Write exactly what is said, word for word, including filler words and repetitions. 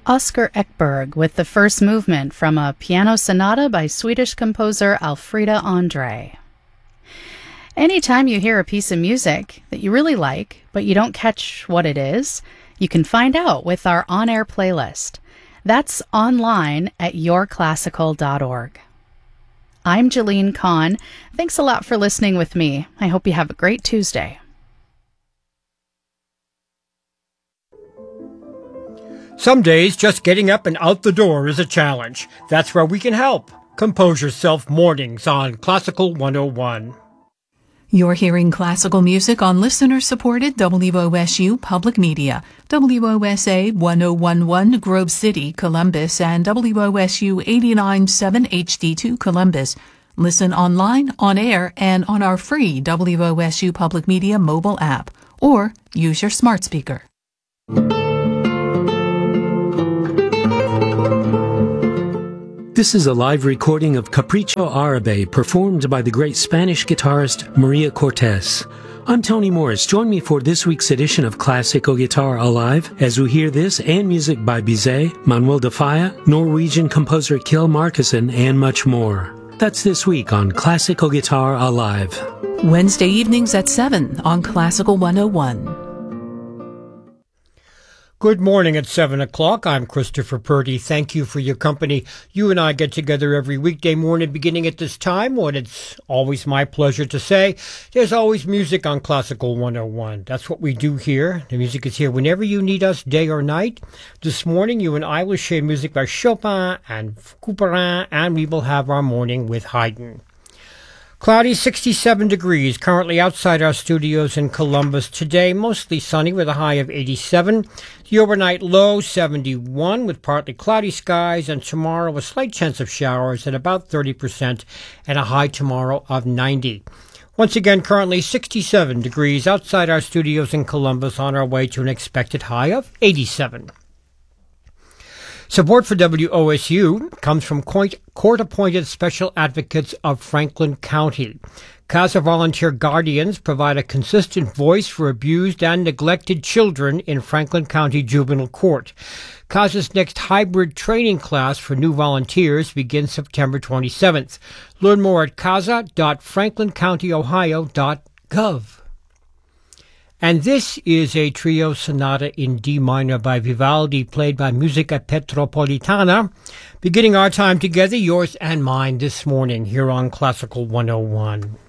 Oscar Ekberg with the first movement from a piano sonata by Swedish composer Alfreda Andre. Anytime you hear a piece of music that you really like, but you don't catch what it is, you can find out with our on-air playlist. That's online at your classical dot org. I'm Jeline Kahn. Thanks a lot for listening with me. I hope you have a great Tuesday. Some days, just getting up and out the door is a challenge. That's where we can help. Compose Yourself Mornings on Classical one oh one. You're hearing classical music on listener-supported W O S U Public Media, W O S A one oh one point one Grove City, Columbus, and W O S U eighty-nine point seven H D two Columbus. Listen online, on air, and on our free W O S U Public Media mobile app, or use your smart speaker. This is a live recording of Capricho Árabe performed by the great Spanish guitarist Maria Cortés. I'm Tony Morris. Join me for this week's edition of Classical Guitar Alive as we hear this and music by Bizet, Manuel de Falla, Norwegian composer Kjell Markussen, and much more. That's this week on Classical Guitar Alive. Wednesday evenings at seven on Classical one oh one. Good morning at seven o'clock. I'm Christopher Purdy. Thank you for your company. You and I get together every weekday morning beginning at this time, when it's always my pleasure to say there's always music on Classical one oh one. That's what we do here. The music is here whenever you need us, day or night. This morning, you and I will share music by Chopin and Couperin, and we will have our morning with Haydn. Cloudy, sixty-seven degrees, currently outside our studios in Columbus. Today, mostly sunny with a high of eighty-seven. The overnight low, seventy-one, with partly cloudy skies. And tomorrow, a slight chance of showers at about thirty percent and a high tomorrow of ninety. Once again, currently sixty-seven degrees outside our studios in Columbus, on our way to an expected high of eighty-seven. Support for W O S U comes from court-appointed special advocates of Franklin County. CASA Volunteer Guardians provide a consistent voice for abused and neglected children in Franklin County Juvenile Court. CASA's next hybrid training class for new volunteers begins September twenty-seventh. Learn more at casa dot franklin county ohio dot gov. And this is a trio sonata in D minor by Vivaldi, played by Musica Petropolitana, beginning our time together, yours and mine, this morning here on Classical one oh one.